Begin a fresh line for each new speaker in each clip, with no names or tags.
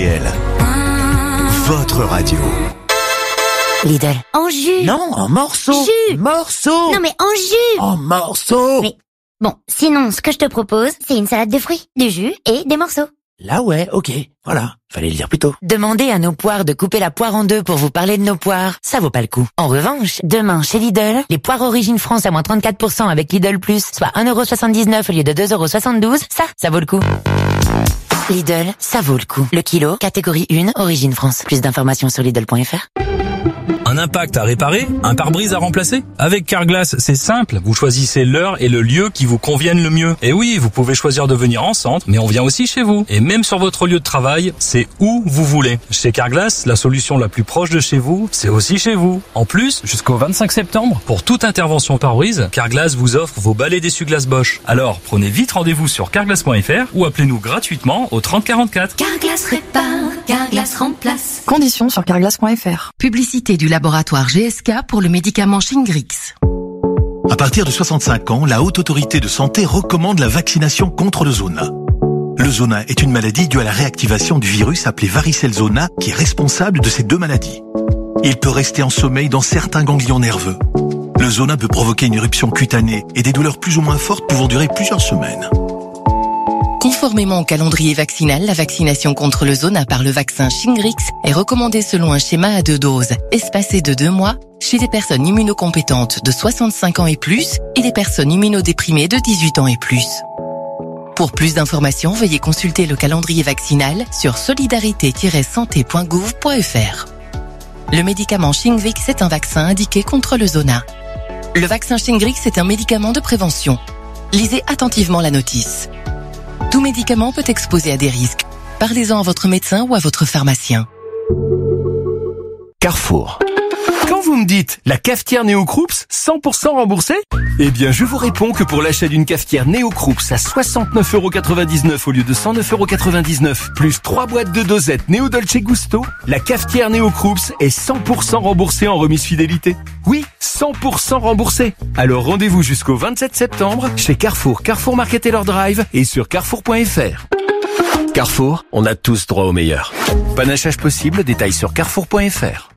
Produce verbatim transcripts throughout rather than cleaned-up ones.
L. Votre radio.
Lidl. En jus.
Non, en morceaux.
Jus.
Morceaux.
Non mais en jus.
En morceaux.
Mais bon, sinon, ce que je te propose, c'est une salade de fruits, du jus et des morceaux.
Là ouais, ok, voilà, fallait le dire plus tôt.
Demandez à nos poires de couper la poire en deux pour vous parler de nos poires, ça vaut pas le coup. En revanche, demain chez Lidl, les poires Origine France à moins trente-quatre pour cent avec Lidl Plus, soit un euro soixante-dix-neuf au lieu de deux euros soixante-douze, ça, ça vaut le coup. Lidl, ça vaut le coup. Le kilo, catégorie un, Origine France. Plus d'informations sur Lidl point F R.
Un impact à réparer? Un pare-brise à remplacer? Avec Carglass, c'est simple. Vous choisissez l'heure et le lieu qui vous conviennent le mieux. Et oui, vous pouvez choisir de venir en centre, mais on vient aussi chez vous. Et même sur votre lieu de travail, c'est où vous voulez. Chez Carglass, la solution la plus proche de chez vous, c'est aussi chez vous. En plus, jusqu'au vingt-cinq septembre, pour toute intervention pare-brise, Carglass vous offre vos balais d'essuie-glace Bosch. Alors, prenez vite rendez-vous sur carglass point F R ou appelez-nous gratuitement au trente quarante-quatre.
Carglass répare, Carglass remplace.
Conditions sur carglass point F R.
Publicité du laboratoire G S K pour le médicament Shingrix.
À partir de soixante-cinq ans, la Haute Autorité de Santé recommande la vaccination contre le zona. Le zona est une maladie due à la réactivation du virus appelé varicelle zona qui est responsable de ces deux maladies. Il peut rester en sommeil dans certains ganglions nerveux. Le zona peut provoquer une éruption cutanée et des douleurs plus ou moins fortes pouvant durer plusieurs semaines.
Conformément au calendrier vaccinal, la vaccination contre le zona par le vaccin Shingrix est recommandée selon un schéma à deux doses, espacé de deux mois, chez les personnes immunocompétentes de soixante-cinq ans et plus et les personnes immunodéprimées de dix-huit ans et plus. Pour plus d'informations, veuillez consulter le calendrier vaccinal sur solidarité tiret santé point gouv point F R. Le médicament Shingrix est un vaccin indiqué contre le zona. Le vaccin Shingrix est un médicament de prévention. Lisez attentivement la notice. Tout médicament peut exposer à des risques. Parlez-en à votre médecin ou à votre pharmacien.
Carrefour. Quand vous me dites la cafetière Néo Krups cent pour cent remboursée, eh bien je vous réponds que pour l'achat d'une cafetière Néo Krups à soixante-neuf euros quatre-vingt-dix-neuf au lieu de cent neuf euros quatre-vingt-dix-neuf, plus trois boîtes de dosettes Néo Dolce Gusto, la cafetière Néo Krups est cent pour cent remboursée en remise fidélité. Oui, cent pour cent remboursée. Alors rendez-vous jusqu'au vingt-sept septembre chez Carrefour, Carrefour Market et leur Drive et sur carrefour point F R. Carrefour, on a tous droit au meilleur. Panachage possible, détails sur carrefour point F R.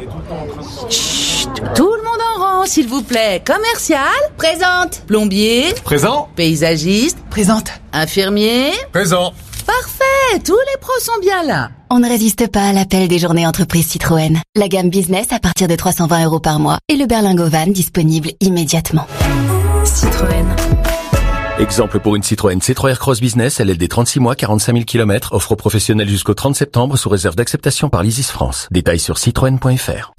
Chut, tout le monde en rang, s'il vous plaît. Commercial, présente. Plombier,
présent.
Paysagiste,
présente.
Infirmier,
présent.
Parfait, tous les pros sont bien là.
On ne résiste pas à l'appel des journées entreprises Citroën. La gamme business à partir de trois cent vingt euros par mois et le berlingot van disponible immédiatement.
Citroën.
Exemple pour une Citroën C trois R Cross Business, L L D trente-six mois, quarante-cinq mille kilomètres, offre professionnelle jusqu'au trente septembre sous réserve d'acceptation par l'Isis France. Détails sur citroën point F R.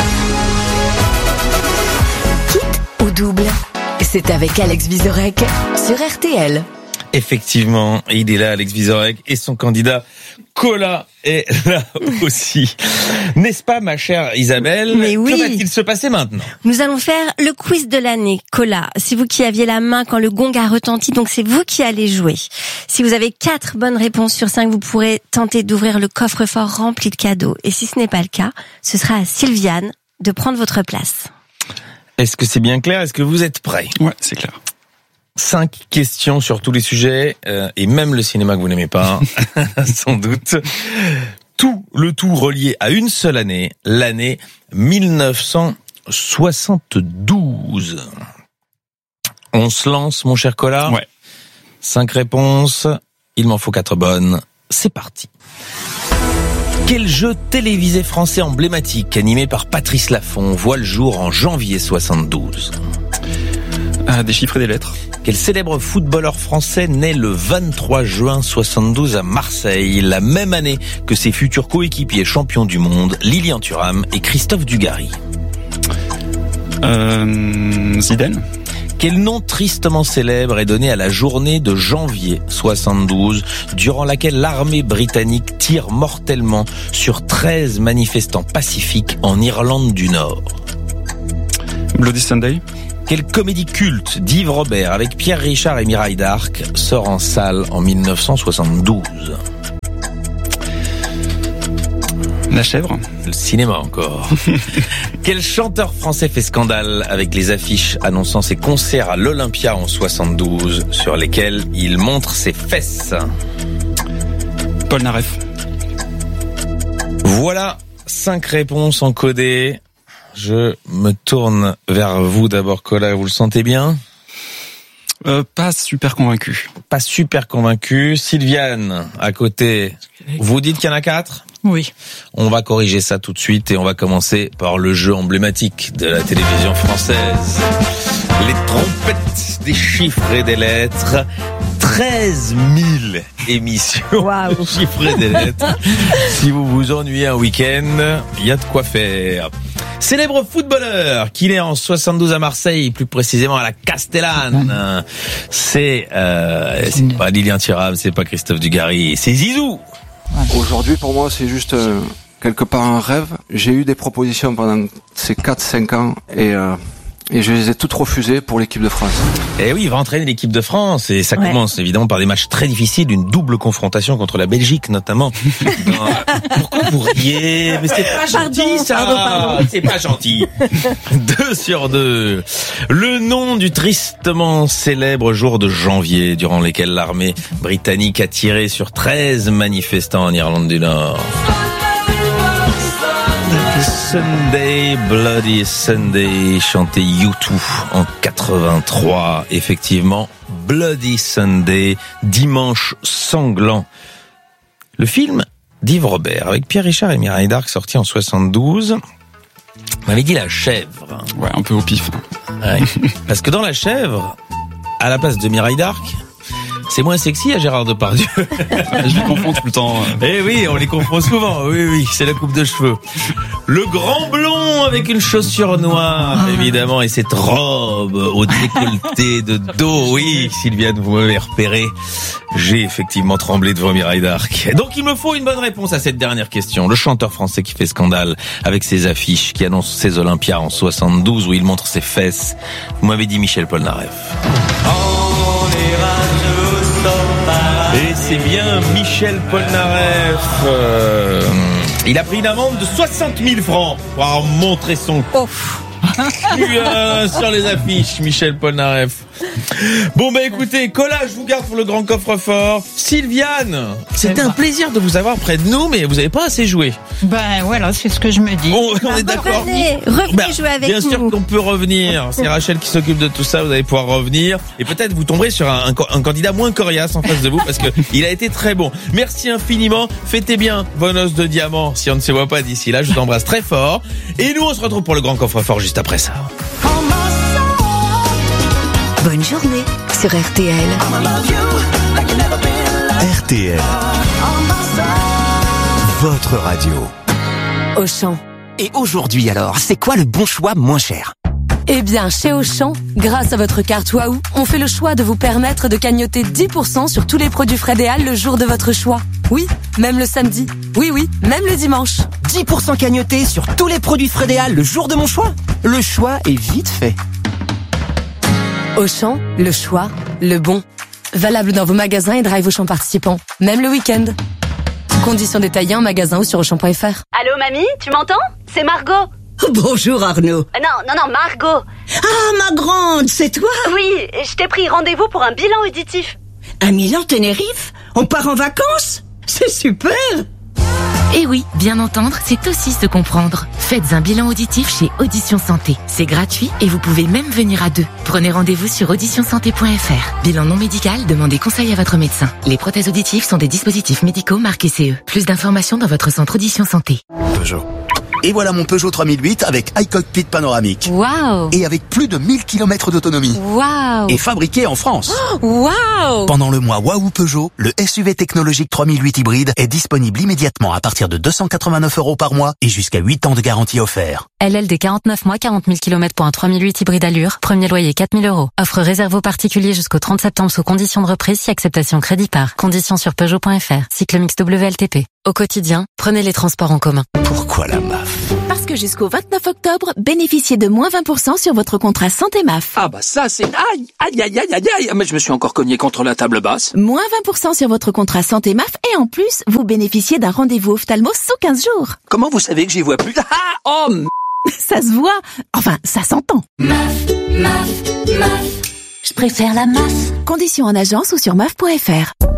Kit ou double? C'est avec Alex Vizorek sur R T L.
Effectivement, il est là, Alex Vizorek, et son candidat Cola est là aussi. N'est-ce pas, ma chère Isabelle?
Mais oui.
Que va-t-il se passer maintenant?
Nous allons faire le quiz de l'année, Cola. C'est vous qui aviez la main quand le gong a retenti, donc c'est vous qui allez jouer. Si vous avez quatre bonnes réponses sur cinq, vous pourrez tenter d'ouvrir le coffre-fort rempli de cadeaux. Et si ce n'est pas le cas, ce sera à Sylviane de prendre votre place.
Est-ce que c'est bien clair? Est-ce que vous êtes prêts?
Ouais, c'est clair.
Cinq questions sur tous les sujets, euh, et même le cinéma que vous n'aimez pas, sans doute. Tout, le tout relié à une seule année, l'année mille neuf cent soixante-douze. On se lance, mon cher Cola?
Ouais.
Cinq réponses, il m'en faut quatre bonnes. C'est parti. Quel jeu télévisé français emblématique, animé par Patrice Laffont, voit le jour en janvier soixante-douze?
Ah, des chiffres et des lettres.
Quel célèbre footballeur français naît le vingt-trois juin soixante-douze à Marseille, la même année que ses futurs coéquipiers champions du monde, Lilian Thuram et Christophe Dugarry?
Euh, Zidane.
Quel nom tristement célèbre est donné à la journée de janvier soixante-douze, durant laquelle l'armée britannique tire mortellement sur treize manifestants pacifiques en Irlande du Nord?
Bloody Sunday.
Quelle comédie culte d'Yves Robert avec Pierre Richard et Mireille d'Arc sort en salle en mille neuf cent soixante-douze?
La chèvre.
Le cinéma encore. Quel chanteur français fait scandale avec les affiches annonçant ses concerts à l'Olympia en soixante-douze, sur lesquels il montre ses fesses?
Paul Naref.
Voilà, cinq réponses encodées. Je me tourne vers vous d'abord, Colas. Vous le sentez bien ?
Euh, pas super convaincu.
Pas super convaincu. Sylviane, à côté, vous dites qu'il y en a quatre ?
Oui.
On va corriger ça tout de suite et on va commencer par le jeu emblématique de la télévision française. Les trompettes des chiffres et des lettres. treize mille émissions
wow.
chiffres et des lettres. Si vous vous ennuyez un week-end, il y a de quoi faire. Célèbre footballeur qui est né en soixante-douze à Marseille, plus précisément à la Castellane. C'est, euh, c'est pas Lilian Thuram, c'est pas Christophe Dugarry, c'est Zizou.
Aujourd'hui, pour moi, c'est juste euh, quelque part un rêve. J'ai eu des propositions pendant ces quatre cinq ans et, euh, et je les ai toutes refusées pour l'équipe de France.
Et oui, il va entraîner l'équipe de France et ça
Ouais.
commence évidemment par des matchs très difficiles, une double confrontation contre la Belgique notamment. Dans... Pourquoi vous riez ? Mais c'est pas gentil
Pardon,
ça
pardon, pardon.
C'est pas gentil. Deux sur deux. Le nom du tristement célèbre jour de janvier durant lequel l'armée britannique a tiré sur treize manifestants en Irlande du Nord. Sunday, Bloody Sunday, chanté U deux en quatre-vingt-trois. Effectivement, Bloody Sunday, dimanche sanglant. Le film d'Yves Robert avec Pierre Richard et Mireille Darc, sorti en soixante-douze. On m'avait dit La Chèvre.
Ouais, un peu au pif.
Ouais. Parce que dans La Chèvre, à la place de Mireille Darc, c'est moins sexy à Gérard Depardieu.
Je les confonds tout le temps.
Eh oui, on les confond souvent. Oui, oui, c'est la coupe de cheveux. Le grand blond avec une chaussure noire, évidemment, et cette robe au décolleté de dos. Oui, Sylviane, vous m'avez repéré. J'ai effectivement tremblé devant Mireille Darc. Donc il me faut une bonne réponse à cette dernière question. Le chanteur français qui fait scandale avec ses affiches, qui annonce ses Olympias en soixante-douze où il montre ses fesses. Vous m'avez dit Michel Polnareff. Et c'est bien Michel Polnareff. Euh, il a pris une amende de soixante mille francs pour avoir montré son
Oh.
cul euh, sur les affiches, Michel Polnareff. Bon bah écoutez, Colas, je vous garde pour le grand coffre-fort. Sylviane, c'était un plaisir de vous avoir près de nous, mais vous n'avez pas assez joué.
Ben voilà, c'est ce que je me dis.
On, on est d'accord.
Revenez, revenez
Bah,
jouer avec
bien
nous.
sûr qu'on peut revenir. C'est Rachel qui s'occupe de tout ça. Vous allez pouvoir revenir et peut-être vous tomberez sur un, un, un candidat moins coriace en face de vous parce que il a été très bon. Merci infiniment. Fêtez bien vos noces de diamant. Si on ne se voit pas d'ici là, je vous embrasse très fort. Et nous, on se retrouve pour le grand coffre-fort juste après ça.
Bonne journée sur R T L.
R T L. Votre radio.
Auchan. Et aujourd'hui alors, c'est quoi le bon choix moins cher ?
Eh bien, chez Auchan, grâce à votre carte Waouh, on fait le choix de vous permettre de cagnotter dix pour cent sur tous les produits Frédéal le jour de votre choix. Oui, même le samedi. Oui, oui, même le dimanche.
dix pour cent cagnoté sur tous les produits Frédéal le jour de mon choix ? Le choix est vite fait.
Auchan, le choix, le bon. Valable dans vos magasins et drive Auchan participants. Même le week-end. Conditions détaillées en magasin ou sur Auchan point F R.
Allô mamie, tu m'entends? C'est Margot.
Bonjour Arnaud.
Euh, non, non, non, Margot.
Ah, ma grande, c'est toi?
Oui, je t'ai pris rendez-vous pour un bilan auditif.
Un Milan Tenerife? On part en vacances? C'est super!
Et oui, bien entendre, c'est aussi se comprendre. Faites un bilan auditif chez Audition Santé. C'est gratuit et vous pouvez même venir à deux. Prenez rendez-vous sur audition santé point F R. Bilan non médical, demandez conseil à votre médecin. Les prothèses auditives sont des dispositifs médicaux marqués C E. Plus d'informations dans votre centre Audition Santé.
Peugeot. Et voilà mon Peugeot trois mille huit avec iCockpit panoramique.
Waouh!
Et avec plus de mille kilomètres d'autonomie.
Waouh!
Et fabriqué en France.
Waouh!
Pendant le mois Waouh Peugeot, le S U V technologique trois mille huit hybride est disponible immédiatement à partir de deux cent quatre-vingt-neuf euros par mois et jusqu'à huit ans de garantie offert.
L L D quarante-neuf mois, quarante mille kilomètres pour un trois mille huit hybride allure. Premier loyer quatre mille euros. Offre réservée aux particuliers jusqu'au trente septembre sous conditions de reprise si acceptation crédit par. Conditions sur Peugeot point F R. Cycle mix W L T P. Au quotidien, prenez les transports en commun.
Pourquoi la M A F?
Parce que jusqu'au vingt-neuf octobre, bénéficiez de moins vingt pour cent sur votre contrat Santé M A F.
Ah bah ça c'est... Aïe, aïe, aïe, aïe, aïe, aïe. Mais je me suis encore cogné contre la table basse.
Moins vingt pour cent sur votre contrat Santé M A F et en plus, vous bénéficiez d'un rendez-vous ophtalmo sous quinze jours.
Comment vous savez que j'y vois plus? Ah, oh, m...
Ça se voit. Enfin, ça s'entend.
M A F, M A F, M A F.
Je préfère la M A F. Conditions en agence ou sur M A F point F R.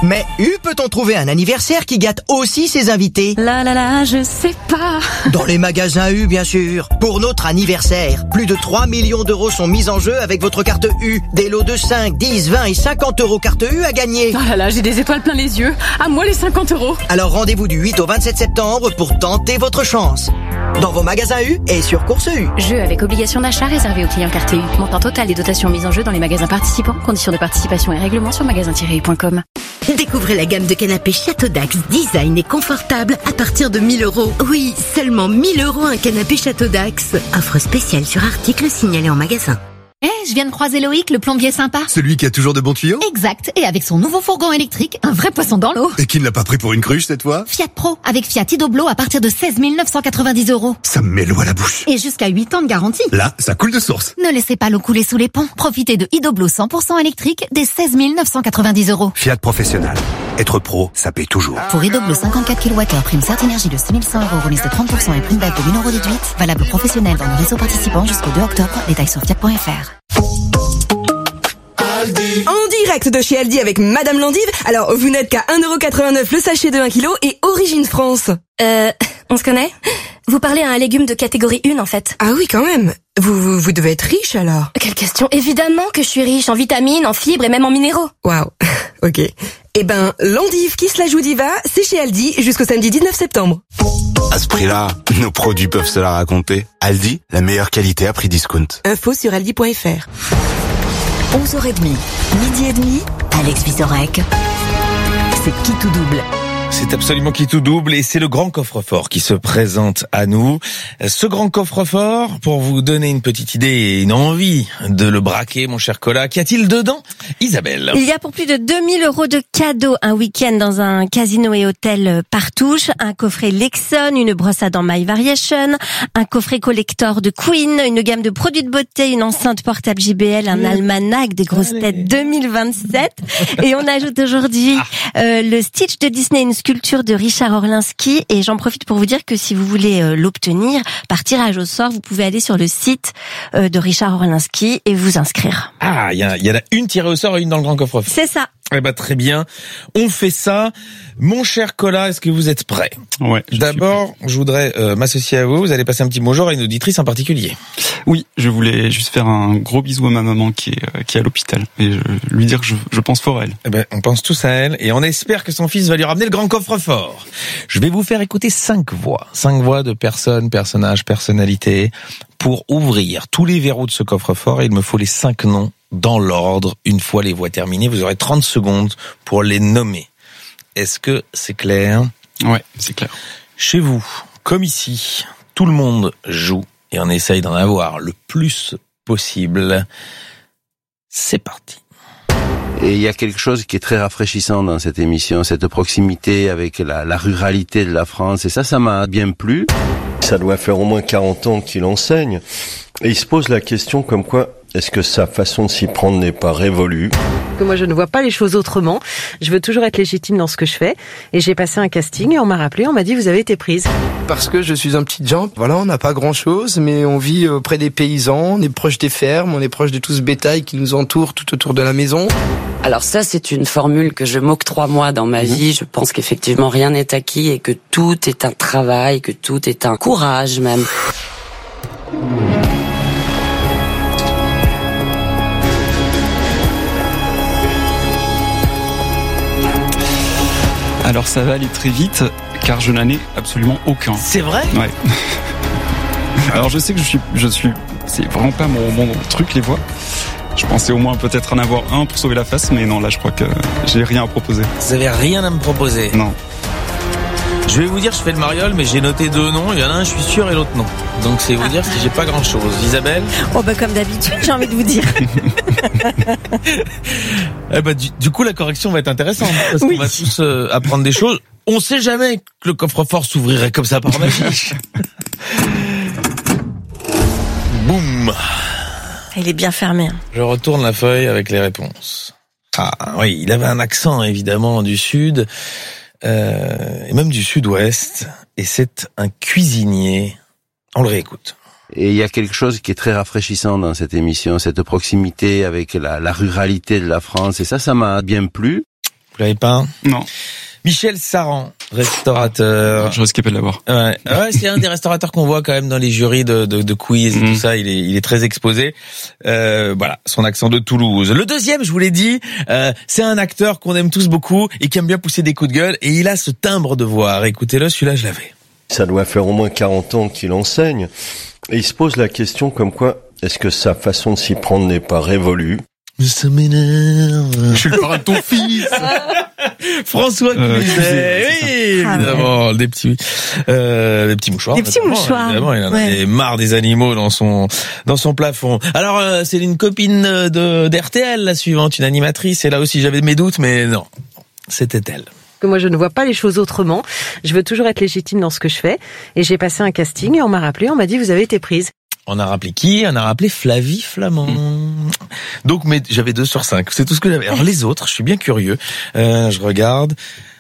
Mais où peut-on trouver un anniversaire qui gâte aussi ses invités?
Là là là, je sais pas.
Dans les magasins U, bien sûr. Pour notre anniversaire, plus de trois millions d'euros sont mis en jeu avec votre carte U. Des lots de cinq, dix, vingt et cinquante euros carte U à gagner.
Oh là là, j'ai des étoiles plein les yeux. À moi les cinquante euros.
Alors rendez-vous du huit au vingt-sept septembre pour tenter votre chance. Dans vos magasins U et sur Course U.
Jeu avec obligation d'achat réservé aux clients carte U. Montant total des dotations mises en jeu dans les magasins participants. Conditions de participation et règlements sur magasin tiret u point com.
Découvrez la gamme de canapés Château Dax, design et confortable à partir de mille euros. Oui, seulement mille euros un canapé Château Dax. Offre spéciale sur article signalé en magasin.
Eh, hey, je viens de croiser Loïc, le plombier sympa.
Celui qui a toujours de bons tuyaux?
Exact, et avec son nouveau fourgon électrique, un vrai poisson dans l'eau.
Et qui ne l'a pas pris pour une cruche cette fois?
Fiat Pro, avec Fiat Idoblo à partir de seize mille neuf cent quatre-vingt-dix euros.
Ça me met l'eau à la bouche.
Et jusqu'à huit ans de garantie.
Là, ça coule de source.
Ne laissez pas l'eau couler sous les ponts. Profitez de Idoblo cent pour cent électrique dès seize mille neuf cent quatre-vingt-dix euros.
Fiat Professionnel. Être pro, ça paye toujours.
Pour Idoblo cinquante-quatre kilowattheures, prime Certes Énergie de six mille cent euros, remise de trente pour cent et prime back de mille euros déduite. Valable professionnel dans le réseau participant jusqu'au deux octobre. Détails sur fiat point f r.
En direct de chez Aldi avec Madame Landive. Alors, vous n'êtes qu'à un euro quatre-vingt-neuf le sachet de un kilo et Origine France.
Euh, on se connaît? Vous parlez à un légume de catégorie un, en fait.
Ah oui, quand même. Vous, vous, vous devez être riche, alors.
Quelle question. Évidemment que je suis riche en vitamines, en fibres et même en minéraux.
Waouh. Ok. Eh ben, l'endive qui se la joue diva, c'est chez Aldi jusqu'au samedi dix-neuf septembre.
À ce prix-là, nos produits peuvent se la raconter. Aldi, la meilleure qualité à prix discount.
Info sur aldi point f r.
onze heures trente, midi et demi, Alex Vizorek. C'est qui tout double?
C'est absolument qui tout double et c'est le grand coffre-fort qui se présente à nous. Ce grand coffre-fort, pour vous donner une petite idée et une envie de le braquer, mon cher Cola, qu'y a-t-il dedans, Isabelle?
Il y a pour plus de deux mille euros de cadeaux un week-end dans un casino et hôtel Partouche, un coffret Lexon, une brosse à dents My Variation, un coffret collector de Queen, une gamme de produits de beauté, une enceinte portable J B L, un almanach des grosses têtes deux mille vingt-sept. Et on ajoute aujourd'hui euh, le Stitch de Disney, une sculpture de Richard Orlinski, et j'en profite pour vous dire que si vous voulez euh, l'obtenir par tirage au sort, vous pouvez aller sur le site euh, de Richard Orlinski et vous inscrire.
Ah, il y, y en a une tirée au sort et une dans le grand coffre-fort.
C'est ça.
Eh ben très bien, on fait ça. Mon cher Cola, est-ce que vous êtes prêt?
Ouais.
D'abord, je voudrais euh, m'associer à vous. Vous allez passer un petit bonjour à une auditrice en particulier.
Oui, je voulais juste faire un gros bisou à ma maman qui est euh, qui est à l'hôpital et je, lui dire que je, je pense fort à elle.
Eh ben, on pense tous à elle et on espère que son fils va lui ramener le grand coffre-fort. Je vais vous faire écouter cinq voix, cinq voix de personnes, personnages, personnalités pour ouvrir tous les verrous de ce coffre-fort. Et il me faut les cinq noms dans l'ordre. Une fois les voix terminées, vous aurez trente secondes pour les nommer. Est-ce que c'est clair?
Ouais, c'est clair.
Chez vous, comme ici, tout le monde joue et on essaye d'en avoir le plus possible. C'est parti.
Et il y a quelque chose qui est très rafraîchissant dans cette émission, cette proximité avec la, la ruralité de la France. Et ça, ça m'a bien plu.
Ça doit faire au moins quarante ans qu'il enseigne. Et il se pose la question comme quoi, est-ce que sa façon de s'y prendre n'est pas révolue?
Moi, je ne vois pas les choses autrement. Je veux toujours être légitime dans ce que je fais. Et j'ai passé un casting et on m'a rappelé, on m'a dit, vous avez été prise.
Parce que je suis un petit gens. Voilà, on n'a pas grand-chose, mais on vit auprès des paysans, on est proche des fermes, on est proche de tout ce bétail qui nous entoure tout autour de la maison.
Alors ça, c'est une formule que je m'octroie moi dans ma vie. Je pense qu'effectivement, rien n'est acquis et que tout est un travail, que tout est un courage même.
Alors ça va aller très vite, car je n'en ai absolument aucun.
C'est vrai?
Ouais. Alors je sais que je suis, je suis, c'est vraiment pas mon, mon truc, les voix. Je pensais au moins peut-être en avoir un pour sauver la face, mais non, là je crois que j'ai rien à proposer.
Vous avez rien à me proposer?
Non.
Je vais vous dire, je fais le mariole, mais j'ai noté deux noms. Il y en a un, je suis sûr, et l'autre non. Donc c'est vous dire si j'ai pas grand-chose. Isabelle?
Oh bah comme d'habitude, j'ai envie de vous dire.
Eh ben, du, du coup, la correction va être intéressante, parce oui. qu'on va tous euh, apprendre des choses. On sait jamais que le coffre-fort s'ouvrirait comme ça par magie. Boum.
Il est bien fermé.
Je retourne la feuille avec les réponses. Ah oui, il avait un accent évidemment du sud, euh, et même du sud-ouest, et c'est un cuisinier. On le réécoute.
Et il y a quelque chose qui est très rafraîchissant dans cette émission, cette proximité avec la, la ruralité de la France. Et ça, ça m'a bien plu.
Vous l'avez pas?
Non.
Michel Saran, restaurateur.
Je risquais pas de l'avoir.
Ouais, ouais, c'est un des restaurateurs qu'on voit quand même dans les jurys de, de, de quiz et mmh. tout ça. Il est, il est très exposé. Euh, voilà, son accent de Toulouse. Le deuxième, je vous l'ai dit, euh, c'est un acteur qu'on aime tous beaucoup et qui aime bien pousser des coups de gueule. Et il a ce timbre de voix. Écoutez-le, celui-là, je l'avais.
Ça doit faire au moins quarante ans qu'il enseigne. Et il se pose la question comme quoi, est-ce que sa façon de s'y prendre n'est pas révolue?
Ça m'énerve.
Je suis le parrain de ton fils.
François
euh,
Cluzet, oui, évidemment, ah ouais. des petits, euh, des petits mouchoirs.
Des petits mouchoirs.
Évidemment, il en
ouais.
a marre des animaux dans son, dans son plafond. Alors, euh, c'est une copine de, d'R T L, la suivante, une animatrice, et là aussi j'avais mes doutes, mais non, c'était elle.
Que moi je ne vois pas les choses autrement. Je veux toujours être légitime dans ce que je fais. Et j'ai passé un casting et on m'a rappelé, on m'a dit vous avez été prise.
On a rappelé qui? On a rappelé Flavie Flamand. Mmh. Donc, mais j'avais deux sur cinq. C'est tout ce que j'avais. Alors les autres, je suis bien curieux. Euh, je regarde.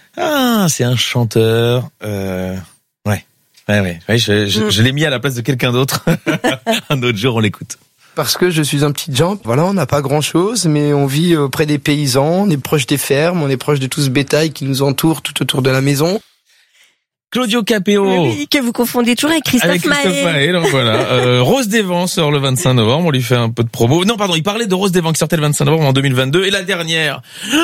Ah, c'est un chanteur. Euh, ouais, ouais, ouais. ouais je, je, mmh. je l'ai mis à la place de quelqu'un d'autre. Un autre jour, on l'écoute.
Parce que je suis un petit Jean. Voilà, on n'a pas grand-chose, mais on vit près des paysans, on est proche des fermes, on est proche de tout ce bétail qui nous entoure tout autour de la maison.
Claudio Capéo.
Oui, que vous confondez toujours avec Christophe,
avec Christophe
Maé.
Maé. Donc voilà. Euh, Rose des Vents sort le vingt-cinq novembre. On lui fait un peu de promo. Non, pardon, il parlait de Rose des Vents qui sortait le vingt-cinq novembre en deux mille vingt-deux. Et la dernière,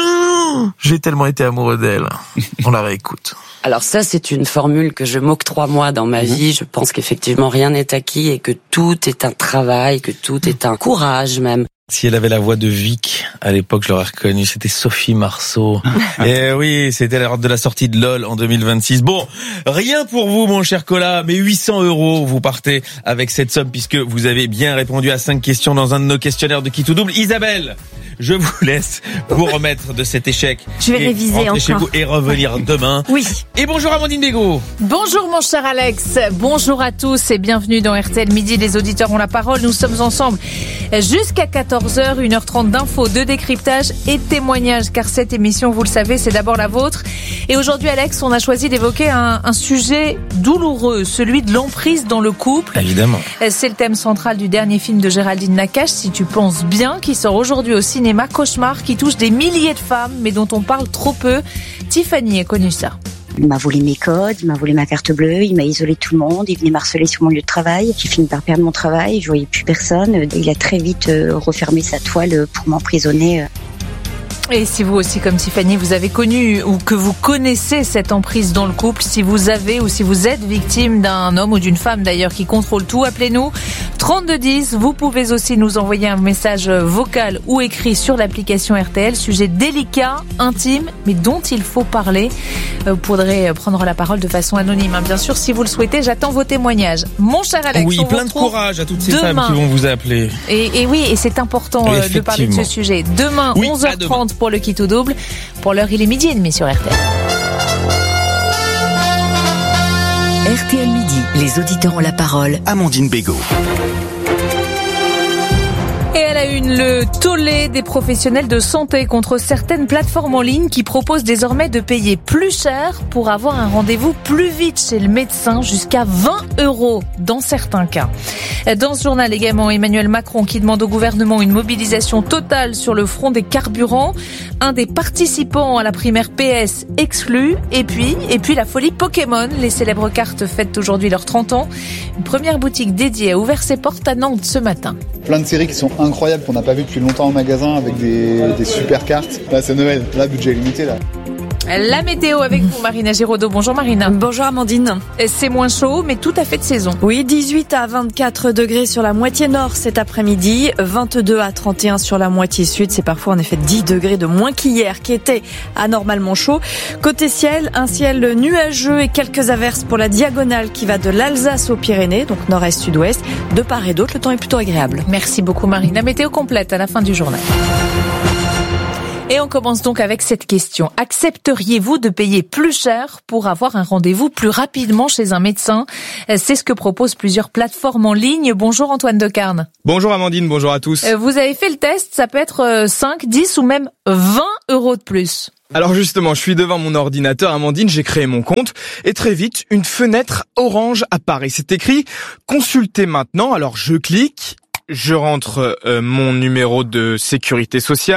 oh, j'ai tellement été amoureux d'elle. On la réécoute.
Alors ça, c'est une formule que je m'octroie moi dans ma mmh. vie. Je pense qu'effectivement, rien n'est acquis et que tout est un travail, que tout est un courage même.
Si elle avait la voix de Vic, à l'époque, je l'aurais reconnue, c'était Sophie Marceau. Et oui, c'était lors de la sortie de LOL en deux mille vingt-six. Bon, rien pour vous, mon cher Colas, mais huit cents euros, vous partez avec cette somme puisque vous avez bien répondu à cinq questions dans un de nos questionnaires de Qui tout double. Isabelle, je vous laisse vous remettre de cet échec.
Je vais réviser encore.
Chez vous et revenir demain.
Oui.
Et bonjour Amandine Bégaud.
Bonjour mon cher Alex. Bonjour à tous et bienvenue dans R T L Midi. Les auditeurs ont la parole. Nous sommes ensemble jusqu'à quatorze heures, une heure trente d'infos, de décryptage et témoignages. Car cette émission, vous le savez, c'est d'abord la vôtre. Et aujourd'hui, Alex, on a choisi d'évoquer un, un sujet douloureux, celui de l'emprise dans le couple.
Évidemment.
C'est le thème central du dernier film de Géraldine Nakache, Si tu penses bien, qui sort aujourd'hui au cinéma. Cauchemar qui touche des milliers de femmes, mais dont on parle trop peu. Tiffany a connu ça.
Il m'a volé mes codes, il m'a volé ma carte bleue, il m'a isolé tout le monde, il venait m'harceler sur mon lieu de travail. J'ai fini par perdre mon travail, je voyais plus personne. Il a très vite refermé sa toile pour m'emprisonner.
Et si vous aussi, comme Tiffany, vous avez connu ou que vous connaissez cette emprise dans le couple, si vous avez ou si vous êtes victime d'un homme ou d'une femme d'ailleurs qui contrôle tout, appelez-nous trente-deux dix. Vous pouvez aussi nous envoyer un message vocal ou écrit sur l'application R T L. Sujet délicat, intime, mais dont il faut parler. Vous pourrez prendre la parole de façon anonyme. Bien sûr, si vous le souhaitez, j'attends vos témoignages. Mon cher Alex,
oui,
on
plein de courage à toutes ces
demain.
femmes qui vont vous appeler.
Et, et oui, et c'est important de parler de ce sujet. Demain,
oui,
onze heures trente pour le Qui tout double. Pour l'heure, il est midi et demi sur R T L.
R T L Midi, les auditeurs ont la parole.
Amandine Bégaud.
Et à la une, le tollé des professionnels de santé contre certaines plateformes en ligne qui proposent désormais de payer plus cher pour avoir un rendez-vous plus vite chez le médecin, jusqu'à vingt euros dans certains cas. Dans ce journal également, Emmanuel Macron qui demande au gouvernement une mobilisation totale sur le front des carburants. Un des participants à la primaire P S exclu. Et puis, et puis la folie Pokémon. Les célèbres cartes fêtent aujourd'hui leurs trente ans. Une première boutique dédiée a ouvert ses portes à Nantes ce matin.
Plein de séries qui sont incroyables, qu'on n'a pas vu depuis longtemps en magasin, avec des, des super cartes. Là, c'est Noël. Là, budget limité, là.
La météo avec vous, Marina Giraudot. Bonjour Marina.
Bonjour Amandine.
C'est moins chaud, mais tout à fait de saison.
Oui, dix-huit à vingt-quatre degrés sur la moitié nord cet après-midi, vingt-deux à trente et un sur la moitié sud. C'est parfois en effet dix degrés de moins qu'hier, qui était anormalement chaud. Côté ciel, un ciel nuageux et quelques averses pour la diagonale qui va de l'Alsace aux Pyrénées, donc nord-est, sud-ouest. De part et d'autre, le temps est plutôt agréable.
Merci beaucoup Marina. Météo complète à la fin du journal. Et on commence donc avec cette question. Accepteriez-vous de payer plus cher pour avoir un rendez-vous plus rapidement chez un médecin? C'est ce que proposent plusieurs plateformes en ligne. Bonjour Antoine Decarne.
Bonjour Amandine, bonjour à tous.
Vous avez fait le test, ça peut être cinq, dix ou même vingt euros de plus.
Alors justement, je suis devant mon ordinateur, Amandine, j'ai créé mon compte et très vite, une fenêtre orange apparaît. C'est écrit « Consultez maintenant ». Alors je clique, je rentre euh, mon numéro de sécurité sociale.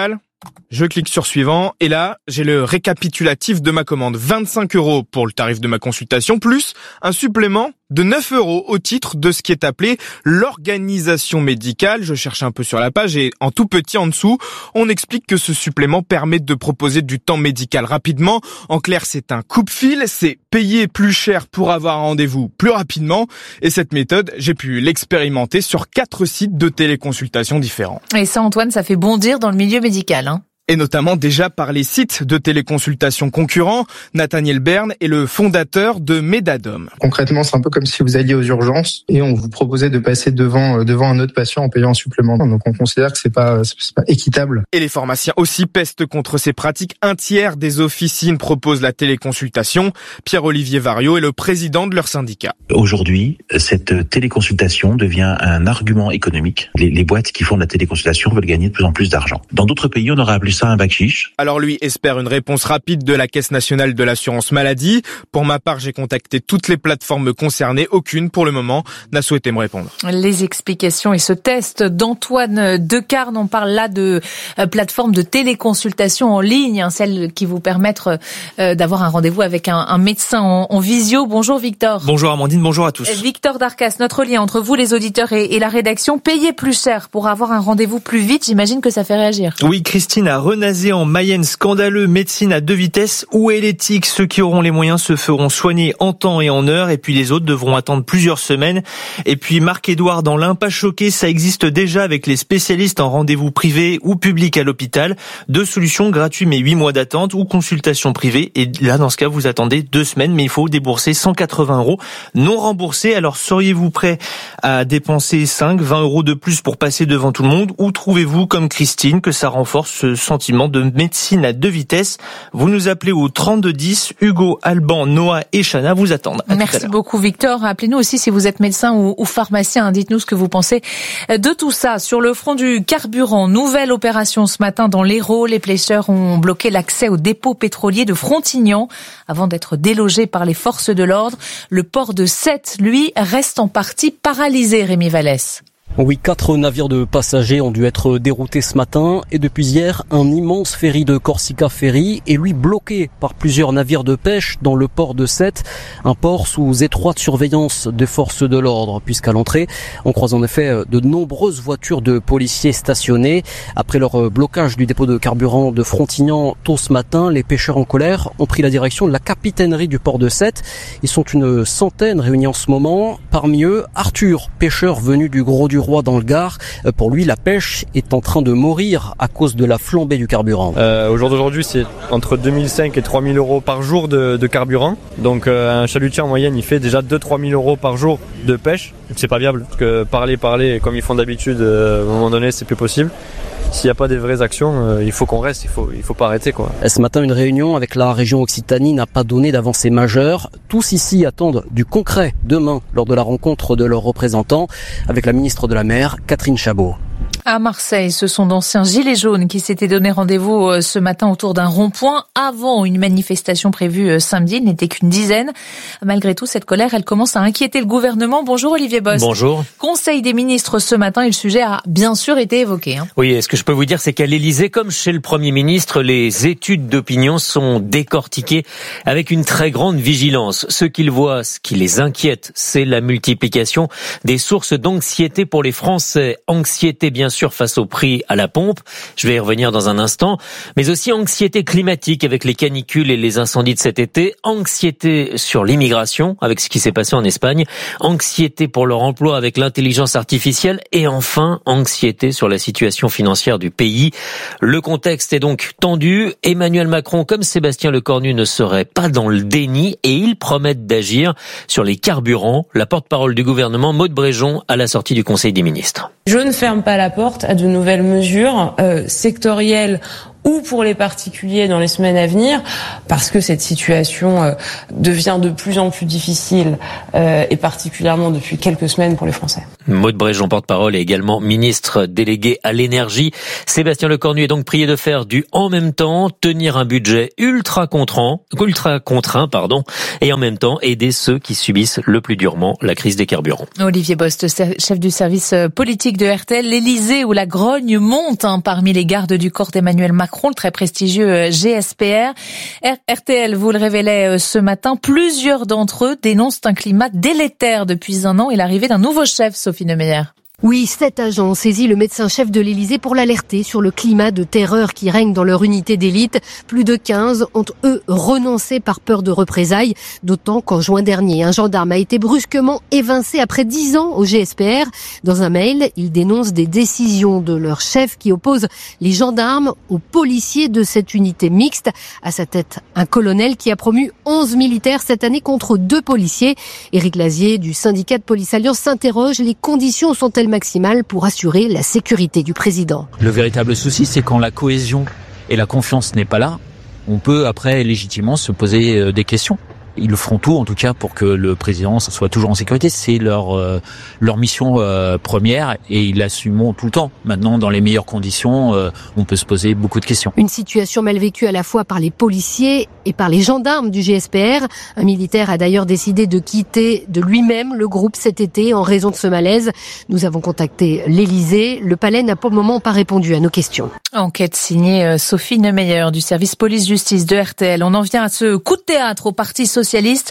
Je clique sur suivant et là, j'ai le récapitulatif de ma commande. vingt-cinq euros pour le tarif de ma consultation, plus un supplément de neuf euros au titre de ce qui est appelé l'organisation médicale. Je cherche un peu sur la page et en tout petit en dessous, on explique que ce supplément permet de proposer du temps médical rapidement. En clair, c'est un coupe-fil, c'est payer plus cher pour avoir un rendez-vous plus rapidement. Et cette méthode, j'ai pu l'expérimenter sur quatre sites de téléconsultation différents.
Et ça, Antoine, ça fait bondir dans le milieu médical, hein.
Et notamment déjà par les sites de téléconsultation concurrents. Nathaniel Berne est le fondateur de Medadom.
Concrètement, c'est un peu comme si vous alliez aux urgences et on vous proposait de passer devant devant un autre patient en payant un supplément. Donc on considère que c'est pas c'est pas équitable.
Et les pharmaciens aussi pestent contre ces pratiques. Un tiers des officines proposent la téléconsultation. Pierre-Olivier Variot est le président de leur syndicat.
Aujourd'hui, cette téléconsultation devient un argument économique. Les, les boîtes qui font de la téléconsultation veulent gagner de plus en plus d'argent. Dans d'autres pays, on aurait appelé ça un bac chiche.
Alors lui espère une réponse rapide de la Caisse nationale de l'assurance maladie. Pour ma part, j'ai contacté toutes les plateformes concernées. Aucune, pour le moment, n'a souhaité me répondre.
Les explications et ce test d'Antoine Decarne, on parle là de euh, plateforme de téléconsultation en ligne, hein, celles qui vous permettent euh, d'avoir un rendez-vous avec un, un médecin en, en visio. Bonjour Victor.
Bonjour Amandine, bonjour à tous.
Victor Darcas, notre lien entre vous les auditeurs et, et la rédaction, payer plus cher pour avoir un rendez-vous plus vite, j'imagine que ça fait réagir.
Oui, Christine a Renazé en Mayenne, scandaleux, médecine à deux vitesses. Où est l'éthique? Ceux qui auront les moyens se feront soigner en temps et en heure, et puis les autres devront attendre plusieurs semaines. Et puis Marc-Édouard dans l'Ain, pas choqué, ça existe déjà avec les spécialistes en rendez-vous privé ou public à l'hôpital. Deux solutions, gratuits mais huit mois d'attente ou consultation privée. Et là, dans ce cas, vous attendez deux semaines, mais il faut débourser cent quatre-vingts euros non remboursés. Alors, seriez-vous prêt à dépenser cinq, vingt euros de plus pour passer devant tout le monde, ou trouvez-vous, comme Christine, que ça renforce ce sentiment de médecine à deux vitesses? Vous nous appelez au trente-deux dix. Hugo, Alban, Noah et Chana vous attendent. À
Merci beaucoup Victor. Appelez-nous aussi si vous êtes médecin ou, ou pharmacien. Dites-nous ce que vous pensez de tout ça. Sur le front du carburant, nouvelle opération ce matin dans l'Hérault. Les pêcheurs ont bloqué l'accès au dépôt pétrolier de Frontignan avant d'être délogés par les forces de l'ordre. Le port de Sète, lui, reste en partie paralysé, Rémi Vallès.
Oui, quatre navires de passagers ont dû être déroutés ce matin et depuis hier, un immense ferry de Corsica Ferry est lui bloqué par plusieurs navires de pêche dans le port de Sète, un port sous étroite surveillance des forces de l'ordre, puisqu'à l'entrée, on croise en effet de nombreuses voitures de policiers stationnées. Après leur blocage du dépôt de carburant de Frontignan tôt ce matin, les pêcheurs en colère ont pris la direction de la capitainerie du port de Sète. Ils sont une centaine réunis en ce moment. Parmi eux, Arthur, pêcheur venu du Gros du Roi dans le Gard. Pour lui, la pêche est en train de mourir à cause de la flambée du carburant.
Euh, au jour d'aujourd'hui, c'est entre deux mille cinq et trois mille euros par jour de, de carburant. Donc euh, un chalutier en moyenne, il fait déjà deux à trois mille euros par jour de pêche. C'est pas viable, parce que parler, parler, comme ils font d'habitude, euh, à un moment donné, c'est plus possible. S'il n'y a pas des vraies actions, euh, il faut qu'on reste, il faut, il faut pas arrêter, quoi.
Ce matin, une réunion avec la région Occitanie n'a pas donné d'avancée majeure. Tous ici attendent du concret demain lors de la rencontre de leurs représentants avec la ministre de la Mer, Catherine Chabot.
À Marseille, ce sont d'anciens gilets jaunes qui s'étaient donné rendez-vous ce matin autour d'un rond-point avant une manifestation prévue samedi. Il n'était qu'une dizaine. Malgré tout, cette colère, elle commence à inquiéter le gouvernement. Bonjour Olivier Bost.
Bonjour.
Conseil des ministres ce matin et le sujet a bien sûr été évoqué. Hein.
Oui, et ce que je peux vous dire, c'est qu'à l'Élysée, comme chez le Premier ministre, les études d'opinion sont décortiquées avec une très grande vigilance. Ce qu'ils voient, ce qui les inquiète, c'est la multiplication des sources d'anxiété pour les Français. Anxiété, bien sûr, face au prix à la pompe, je vais y revenir dans un instant, mais aussi anxiété climatique avec les canicules et les incendies de cet été, anxiété sur l'immigration avec ce qui s'est passé en Espagne, anxiété pour leur emploi avec l'intelligence artificielle et enfin anxiété sur la situation financière du pays. Le contexte est donc tendu. Emmanuel Macron comme Sébastien Lecornu ne seraient pas dans le déni et ils promettent d'agir sur les carburants. La porte-parole du gouvernement, Maud Bréjon, à la sortie du Conseil des ministres.
Je ne ferme pas la porte à de nouvelles mesures euh, sectorielles ou pour les particuliers dans les semaines à venir, parce que cette situation euh, devient de plus en plus difficile, euh, et particulièrement depuis quelques semaines pour les Français.
Maud Bréjon, porte-parole, et également ministre délégué à l'énergie. Sébastien Lecornu est donc prié de faire du en même temps, tenir un budget ultra contraint, ultra contraint, pardon, et en même temps aider ceux qui subissent le plus durement la crise des carburants.
Olivier Bost, chef du service politique de R T L, l'Élysée où la grogne monte hein, parmi les gardes du corps d'Emmanuel Macron. Macron, le très prestigieux G S P R. R T L vous le révélait ce matin, plusieurs d'entre eux dénoncent un climat délétère depuis un an et l'arrivée d'un nouveau chef, Sophie Neumeyer.
Oui, sept agents ont saisi le médecin-chef de l'Élysée pour l'alerter sur le climat de terreur qui règne dans leur unité d'élite. Plus de quinze ont, eux, renoncé par peur de représailles, d'autant qu'en juin dernier, un gendarme a été brusquement évincé après dix ans au G S P R. Dans un mail, ils dénoncent des décisions de leur chef qui opposent les gendarmes aux policiers de cette unité mixte. À sa tête, un colonel qui a promu onze militaires cette année contre deux policiers. Éric Lazier du syndicat de Police Alliance s'interroge, les conditions sont-elles maximale pour assurer la sécurité du président.
Le véritable souci, c'est quand la cohésion et la confiance n'est pas là, on peut après légitimement se poser des questions. Ils le feront tout, en tout cas, pour que le président soit toujours en sécurité. C'est leur euh, leur mission euh, première et ils l'assumeront tout le temps. Maintenant, dans les meilleures conditions, euh, on peut se poser beaucoup de questions.
Une situation mal vécue à la fois par les policiers et par les gendarmes du G S P R. Un militaire a d'ailleurs décidé de quitter de lui-même le groupe cet été en raison de ce malaise. Nous avons contacté l'Élysée. Le palais n'a pour le moment pas répondu à nos questions.
Enquête signée Sophie Neumeyer du service police-justice de R T L. On en vient à ce coup de théâtre au Parti socialiste.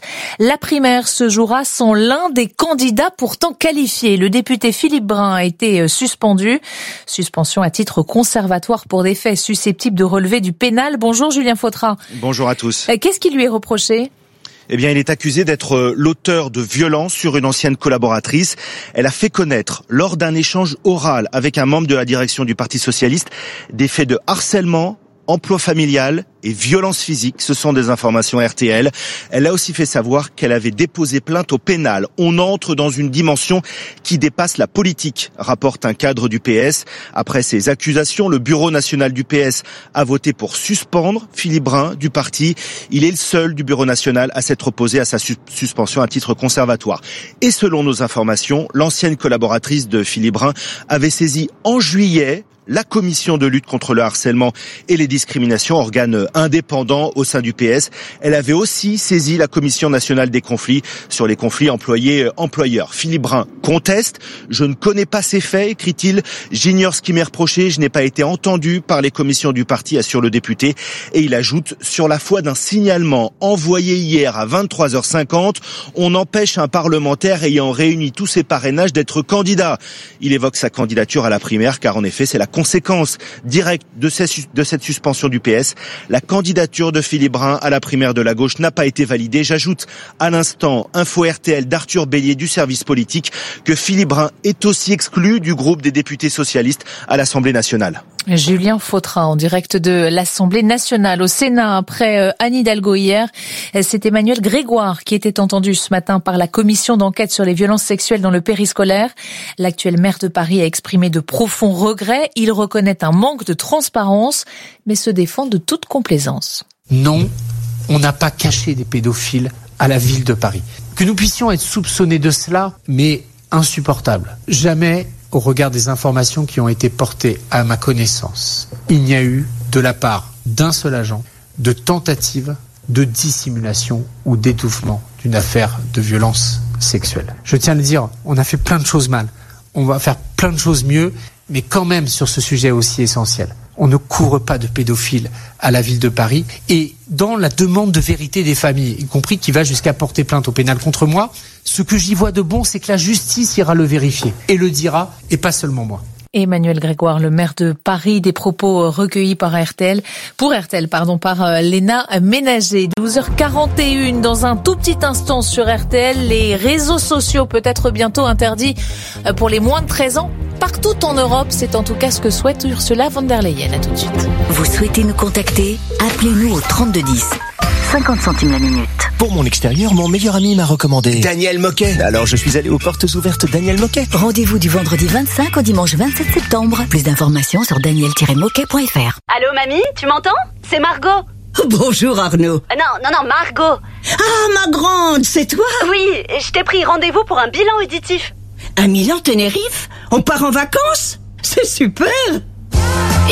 La primaire se jouera sans l'un des candidats pourtant qualifiés. Le député Philippe Brun a été suspendu. Suspension à titre conservatoire pour des faits susceptibles de relever du pénal. Bonjour Julien Fautra.
Bonjour à tous.
Qu'est-ce qui lui est reproché ?
Eh bien, il est accusé d'être l'auteur de violences sur une ancienne collaboratrice. Elle a fait connaître, lors d'un échange oral avec un membre de la direction du Parti socialiste, des faits de harcèlement, emploi familial et violence physique. Ce sont des informations R T L. Elle a aussi fait savoir qu'elle avait déposé plainte au pénal. On entre dans une dimension qui dépasse la politique, rapporte un cadre du P S. Après ces accusations, le bureau national du P S a voté pour suspendre Philippe Brun du parti. Il est le seul du bureau national à s'être opposé à sa sus- suspension à titre conservatoire. Et selon nos informations, l'ancienne collaboratrice de Philippe Brun avait saisi en juillet la commission de lutte contre le harcèlement et les discriminations, organe indépendant au sein du P S. Elle avait aussi saisi la commission nationale des conflits sur les conflits employés-employeurs. Philippe Brun conteste. Je ne connais pas ces faits, écrit-il. J'ignore ce qui m'est reproché. Je n'ai pas été entendu par les commissions du parti, assure le député. Et il ajoute, sur la foi d'un signalement envoyé hier à vingt-trois heures cinquante, on empêche un parlementaire ayant réuni tous ses parrainages d'être candidat. Il évoque sa candidature à la primaire, car en effet, c'est la conséquence directe de cette suspension du P S. La candidature de Philippe Brun à la primaire de la gauche n'a pas été validée. J'ajoute à l'instant, info R T L d'Arthur Bélier du service politique, que Philippe Brun est aussi exclu du groupe des députés socialistes à l'Assemblée nationale.
Julien Fautra en direct de l'Assemblée nationale. Au Sénat, après Anne Hidalgo hier, c'est Emmanuel Grégoire qui était entendu ce matin par la commission d'enquête sur les violences sexuelles dans le périscolaire. L'actuel maire de Paris a exprimé de profonds regrets. Il reconnaît un manque de transparence, mais se défend de toute complaisance.
Non, on n'a pas caché des pédophiles à la ville de Paris. Que nous puissions être soupçonnés de cela, mais insupportable. Jamais, au regard des informations qui ont été portées à ma connaissance, il n'y a eu, de la part d'un seul agent, de tentative de dissimulation ou d'étouffement d'une affaire de violence sexuelle. Je tiens à le dire, on a fait plein de choses mal. On va faire plein de choses mieux, mais quand même sur ce sujet aussi essentiel. On ne court pas de pédophiles à la ville de Paris. Et dans la demande de vérité des familles, y compris qui va jusqu'à porter plainte au pénal contre moi, ce que j'y vois de bon, c'est que la justice ira le vérifier et le dira, et pas seulement moi.
Emmanuel Grégoire, le maire de Paris, des propos recueillis par R T L, pour R T L, pardon, par Léna Ménager. douze heures quarante et une, dans un tout petit instant sur R T L, les réseaux sociaux peut-être bientôt interdits pour les moins de treize ans. Partout en Europe, c'est en tout cas ce que souhaite Ursula von der Leyen. À tout de suite.
Vous souhaitez nous contacter ? Appelez-nous au trente-deux dix. cinquante centimes la minute.
Pour mon extérieur, mon meilleur ami m'a recommandé Daniel Moquet. Alors je suis allé aux portes ouvertes Daniel Moquet.
Rendez-vous du vendredi vingt-cinq au dimanche vingt-sept septembre. Plus d'informations sur daniel tiret moquet point f r.
Allô mamie, tu m'entends ? C'est Margot.
Bonjour Arnaud.
Euh, non, non, non, Margot.
Ah, ma grande, c'est toi ?
Oui, je t'ai pris rendez-vous pour un bilan auditif.
Un Milan Tenerife ? On part en vacances ? C'est super !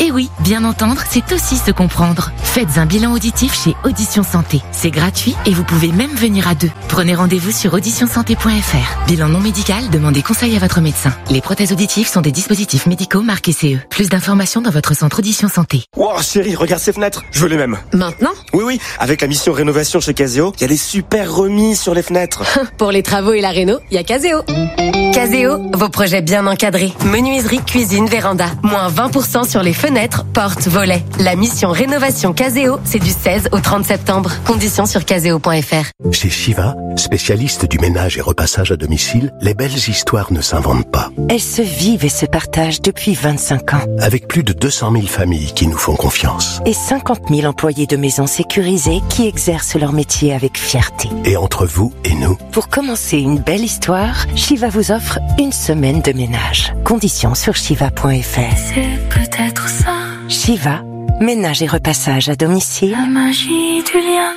Et oui, bien entendre, c'est aussi se comprendre. Faites un bilan auditif chez Audition Santé. C'est gratuit et vous pouvez même venir à deux. Prenez rendez-vous sur audition santé point f r. Bilan non médical, demandez conseil à votre médecin. Les prothèses auditives sont des dispositifs médicaux marqués C E. Plus d'informations dans votre centre Audition Santé.
Wow, chérie, regarde ces fenêtres. Je veux les mêmes.
Maintenant?
Oui, oui. Avec la mission rénovation chez Caseo, il y a des super remises sur les fenêtres.
Pour les travaux et la réno, il y a Caseo. Caseo, vos projets bien encadrés. Menuiserie, cuisine, véranda. Moins vingt pour cent sur les fenêtres, portes, volets. La mission rénovation Caseo, c'est du seize au trente septembre. Conditions sur caseo point f r.
Chez Shiva, spécialiste du ménage et repassage à domicile, les belles histoires ne s'inventent pas.
Elles se vivent et se partagent depuis vingt-cinq ans.
Avec plus de deux cent mille familles qui nous font confiance.
Et cinquante mille employés de maisons sécurisées qui exercent leur métier avec fierté.
Et entre vous et nous,
pour commencer une belle histoire, Shiva vous offre une semaine de ménage. Conditions sur shiva point f r.
C'est peut-être ça.
Shiva, ménage et repassage à domicile.
La magie du lien.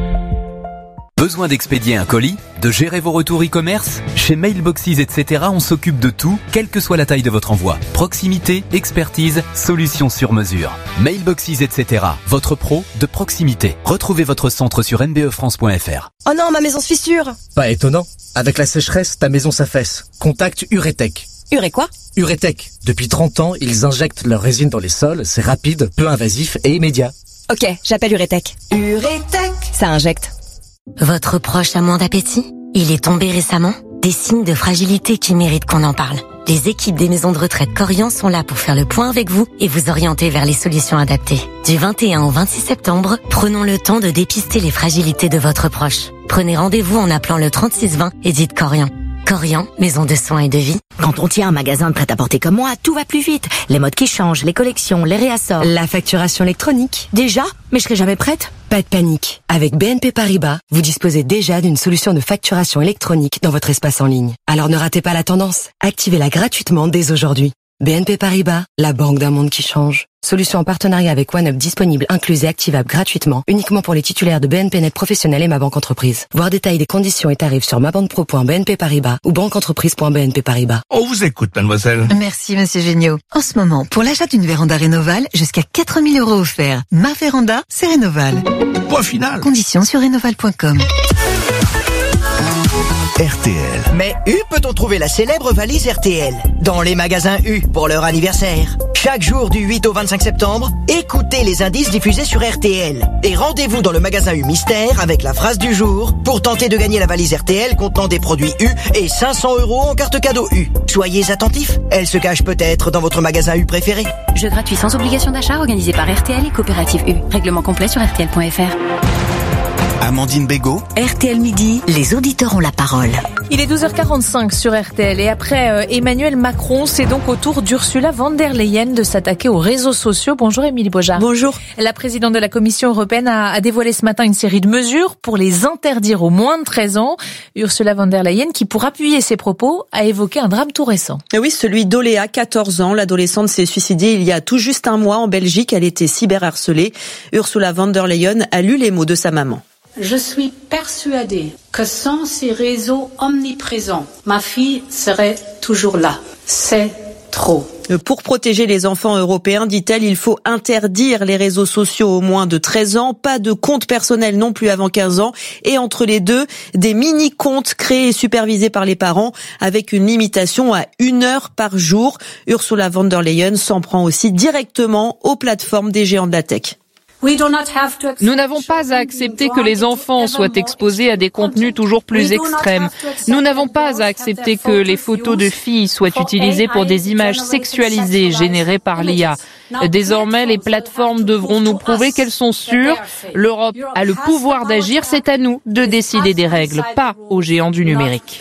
Besoin d'expédier un colis? De gérer vos retours e-commerce? Chez Mailboxes, et cetera, on s'occupe de tout, quelle que soit la taille de votre envoi. Proximité, expertise, solutions sur mesure. Mailboxes, et cetera, votre pro de proximité. Retrouvez votre centre sur n b e france point f r.
Oh non, ma maison se fissure!
Pas étonnant. Avec la sécheresse, ta maison s'affaisse. Contacte Uretech.
Uré quoi?
Uretech. Depuis trente ans, ils injectent leur résine dans les sols. C'est rapide, peu invasif et immédiat.
Ok, j'appelle Uretech. Uretech. Ça injecte.
Votre proche a moins d'appétit? Il est tombé récemment? Des signes de fragilité qui méritent qu'on en parle. Les équipes des maisons de retraite Corian sont là pour faire le point avec vous et vous orienter vers les solutions adaptées. Du vingt et un au vingt-six septembre, prenons le temps de dépister les fragilités de votre proche. Prenez rendez-vous en appelant le trente-six vingt et dites Corian. Corian, maison de soins et de vie.
Quand on tient un magasin de prêt-à-porter comme moi, tout va plus vite. Les modes qui changent, les collections, les réassorts.
La facturation électronique.
Déjà? Mais je serai jamais prête?
Pas de panique. Avec B N P Paribas, vous disposez déjà d'une solution de facturation électronique dans votre espace en ligne. Alors ne ratez pas la tendance. Activez-la gratuitement dès aujourd'hui. B N P Paribas, la banque d'un monde qui change. Solution en partenariat avec OneUp disponible, incluse et activable gratuitement, uniquement pour les titulaires de B N P Net Professionnel et Ma Banque Entreprise. Voir détails des conditions et tarifs sur mabanpro point b n p paribas ou banqueentreprise point b n p paribas.
On vous écoute, mademoiselle.
Merci, monsieur Géniaud. En ce moment, pour l'achat d'une véranda Rénoval, jusqu'à quatre mille euros offerts. Ma véranda, c'est Rénoval.
Point final.
Conditions sur rénoval point com.
R T L. Mais U peut-on trouver la célèbre valise R T L? Dans les magasins U pour leur anniversaire. Chaque jour du huit au vingt-cinq septembre, écoutez les indices diffusés sur R T L. Et rendez-vous dans le magasin U Mystère avec la phrase du jour pour tenter de gagner la valise R T L contenant des produits U et cinq cents euros en carte cadeau U. Soyez attentifs, elle se cache peut-être dans votre magasin U préféré.
Jeu gratuit sans obligation d'achat organisé par R T L et Coopérative U. Règlement complet sur r t l point f r.
Amandine Bégaud.
R T L Midi, les auditeurs ont la parole.
Il est douze heures quarante-cinq sur R T L et après euh, Emmanuel Macron, c'est donc au tour d'Ursula von der Leyen de s'attaquer aux réseaux sociaux. Bonjour Émilie Beaujard.
Bonjour.
La présidente de la Commission européenne a, a dévoilé ce matin une série de mesures pour les interdire aux moins de treize ans. Ursula von der Leyen, qui pour appuyer ses propos, a évoqué un drame tout récent.
Et oui, celui d'Oléa, quatorze ans. L'adolescente s'est suicidée il y a tout juste un mois en Belgique. Elle était cyberharcelée. Ursula von der Leyen a lu les mots de sa maman.
Je suis persuadée que sans ces réseaux omniprésents, ma fille serait toujours là. C'est trop.
Pour protéger les enfants européens, dit-elle, il faut interdire les réseaux sociaux aux moins de treize ans, pas de compte personnel non plus avant quinze ans, et entre les deux, des mini-comptes créés et supervisés par les parents avec une limitation à une heure par jour. Ursula von der Leyen s'en prend aussi directement aux plateformes des géants de la tech.
Nous n'avons pas à accepter que les enfants soient exposés à des contenus toujours plus extrêmes. Nous n'avons pas à accepter que les photos de filles soient utilisées pour des images sexualisées générées par l'I A. Désormais, les plateformes devront nous prouver qu'elles sont sûres. L'Europe a le pouvoir d'agir, c'est à nous de décider des règles, pas aux géants du numérique.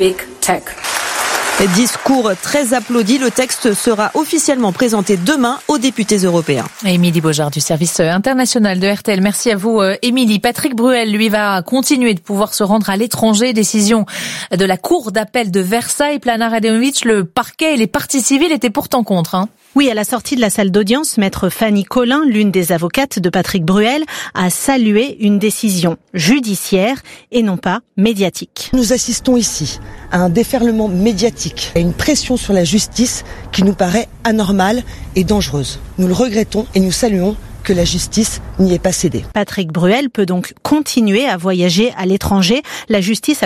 Discours très applaudi. Le texte sera officiellement présenté demain aux députés européens.
Émilie Beaujard du service international de R T L. Merci à vous, Émilie. Patrick Bruel, lui, va continuer de pouvoir se rendre à l'étranger. Décision de la Cour d'appel de Versailles. Plana Radenovic, le parquet et les parties civiles étaient pourtant contre. Hein.
Oui, à la sortie de la salle d'audience, maître Fanny Collin, l'une des avocates de Patrick Bruel, a salué une décision judiciaire et non pas médiatique.
Nous assistons ici à un déferlement médiatique, à une pression sur la justice qui nous paraît anormale et dangereuse. Nous le regrettons et nous saluons que la justice n'y ait pas cédé.
Patrick Bruel peut donc continuer à voyager à l'étranger. La justice a